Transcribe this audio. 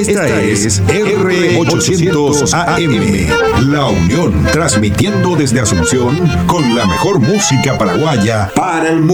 Esta es R800 AM, La Unión, transmitiendo desde Asunción con la mejor música paraguaya para el mundo.